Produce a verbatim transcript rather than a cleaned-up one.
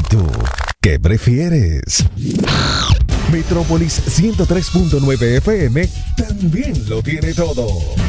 tú qué prefieres? Metrópolis ciento tres punto nueve F M también lo tiene todo.